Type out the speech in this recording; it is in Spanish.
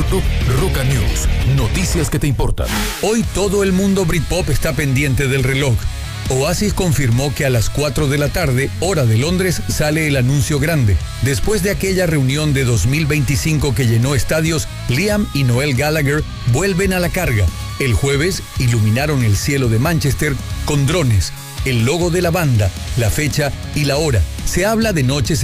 Roca News, noticias que te importan. Hoy todo el mundo Britpop está pendiente del reloj. Oasis confirmó que a las 4 de la tarde, hora de Londres, sale el anuncio grande. Después de aquella reunión de 2025 que llenó estadios, Liam y Noel Gallagher vuelven a la carga. El jueves iluminaron el cielo de Manchester con drones, el logo de la banda, la fecha y la hora. Se habla de noches